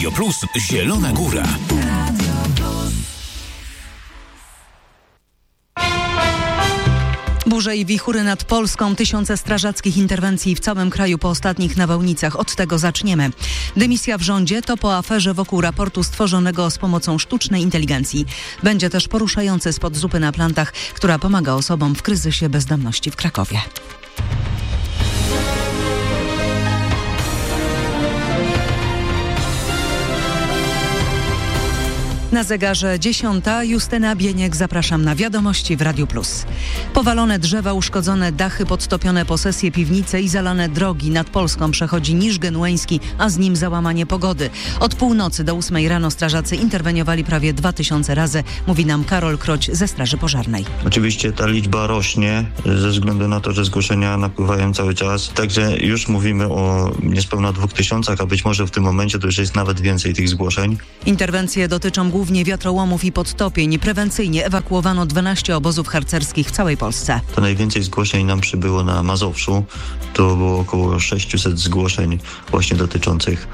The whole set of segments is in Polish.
Radio Plus Zielona Góra. Burze i wichury nad Polską, tysiące strażackich interwencji w całym kraju po ostatnich nawałnicach. Od tego zaczniemy. Dymisja w rządzie to po aferze wokół raportu stworzonego z pomocą sztucznej inteligencji. Będzie też poruszający spod zupy na plantach, która pomaga osobom w kryzysie bezdomności w Krakowie. Na zegarze 10. Justyna Bieniek, zapraszam na wiadomości w Radiu Plus. Powalone drzewa, uszkodzone dachy, podtopione posesje, piwnice i zalane drogi. Nad Polską przechodzi Niż Genueński, a z nim załamanie pogody. Od północy do 8 rano strażacy interweniowali prawie 2000 razy, mówi nam Karol Kroć ze Straży Pożarnej. Oczywiście ta liczba rośnie ze względu na to, że zgłoszenia napływają cały czas. Także już mówimy o niespełna 2000, a być może w tym momencie to już jest nawet więcej tych zgłoszeń. Interwencje dotyczą głównie wiatrołomów i podtopień. Prewencyjnie ewakuowano 12 obozów harcerskich w całej Polsce. To najwięcej zgłoszeń nam przybyło na Mazowszu. To było około 600 zgłoszeń właśnie dotyczących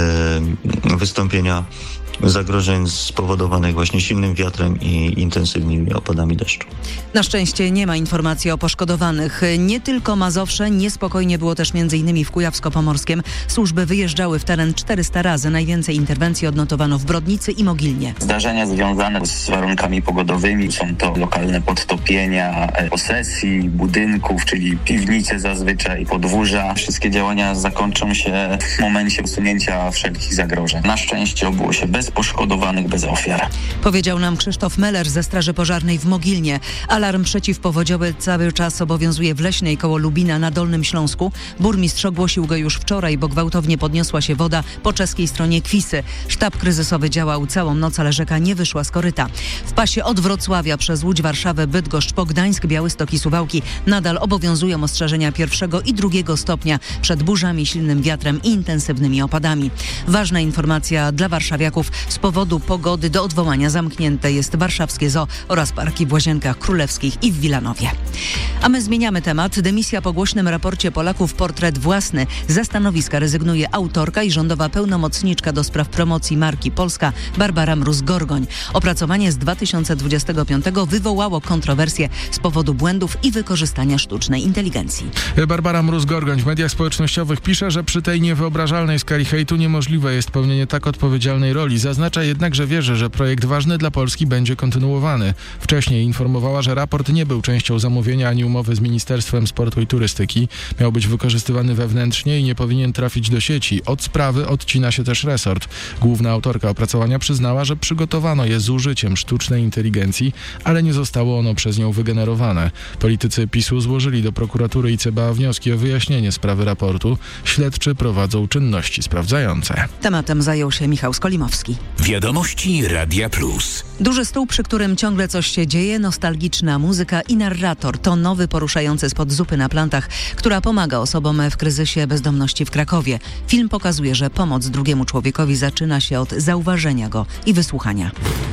wystąpienia zagrożeń spowodowanych właśnie silnym wiatrem i intensywnymi opadami deszczu. Na szczęście nie ma informacji o poszkodowanych. Nie tylko Mazowsze, niespokojnie było też m.in. w Kujawsko-Pomorskiem. Służby wyjeżdżały w teren 400 razy. Najwięcej interwencji odnotowano w Brodnicy i Mogilnie. Zdarzenia związane z warunkami pogodowymi są to lokalne podtopienia posesji, budynków, czyli piwnice zazwyczaj, podwórza. Wszystkie działania zakończą się w momencie usunięcia wszelkich zagrożeń. Na szczęście obyło się bez poszkodowanych, bez ofiar. Powiedział nam Krzysztof Meller ze Straży Pożarnej w Mogilnie. Alarm przeciwpowodziowy cały czas obowiązuje w Leśnej koło Lubina na Dolnym Śląsku. Burmistrz ogłosił go już wczoraj, bo gwałtownie podniosła się woda po czeskiej stronie Kwisy. Sztab kryzysowy działał całą noc, ale rzeka nie wyszła z koryta. W pasie od Wrocławia przez Łódź, Warszawę, Bydgoszcz po Gdańsk, Białystok i Suwałki nadal obowiązują ostrzeżenia 1. i 2. stopnia przed burzami, silnym wiatrem i intensywnymi opadami. Ważna informacja dla warszawiaków. Z powodu pogody do odwołania zamknięte jest warszawskie zoo oraz parki w Łazienkach Królewskich i w Wilanowie. A my zmieniamy temat. Dymisja po głośnym raporcie Polaków Portret Własny. Ze stanowiska rezygnuje autorka i rządowa pełnomocniczka do spraw promocji marki Polska Barbara Mróz-Gorgoń. Opracowanie z 2025 wywołało kontrowersje z powodu błędów i wykorzystania sztucznej inteligencji. Barbara Mróz-Gorgoń w mediach społecznościowych pisze, że przy tej niewyobrażalnej skali hejtu niemożliwe jest pełnienie tak odpowiedzialnej roli. Zaznacza jednak, że wierzy, że projekt ważny dla Polski będzie kontynuowany. Wcześniej informowała, że raport nie był częścią zamówienia ani umowy z Ministerstwem Sportu i Turystyki. Miał być wykorzystywany wewnętrznie i nie powinien trafić do sieci. Od sprawy odcina się też resort. Główna autorka opracowania przyznała, że przygotowano je z użyciem sztucznej inteligencji, ale nie zostało ono przez nią wygenerowane. Politycy PiS-u złożyli do prokuratury i CBA wnioski o wyjaśnienie sprawy raportu. Śledczy prowadzą czynności sprawdzające. Tematem zajął się Michał Skolimowski. Wiadomości Radia Plus. Duży stół, przy którym ciągle coś się dzieje, nostalgiczna muzyka i narrator. To nowy, poruszający spod zupy na plantach, która pomaga osobom w kryzysie bezdomności w Krakowie. Film pokazuje, że pomoc drugiemu człowiekowi zaczyna się od zauważenia go i wysłuchania.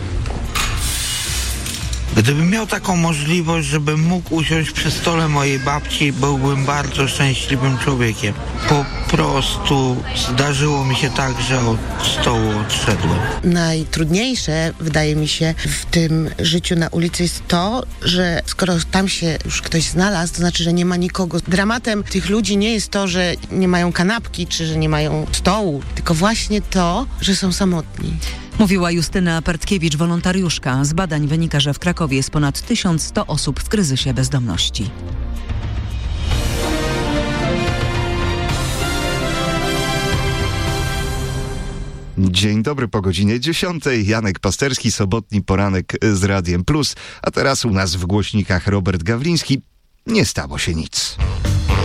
Gdybym miał taką możliwość, żebym mógł usiąść przy stole mojej babci, byłbym bardzo szczęśliwym człowiekiem. Po prostu zdarzyło mi się tak, że od stołu odszedłem. Najtrudniejsze, wydaje mi się, w tym życiu na ulicy jest to, że skoro tam się już ktoś znalazł, to znaczy, że nie ma nikogo. Dramatem tych ludzi nie jest to, że nie mają kanapki, czy że nie mają stołu, tylko właśnie to, że są samotni. Mówiła Justyna Pertkiewicz, wolontariuszka. Z badań wynika, że w Krakowie jest ponad 1100 osób w kryzysie bezdomności. Dzień dobry, po godzinie 10. Janek Pasterski, sobotni poranek z Radiem Plus. A teraz u nas w głośnikach Robert Gawliński. Nie stało się nic.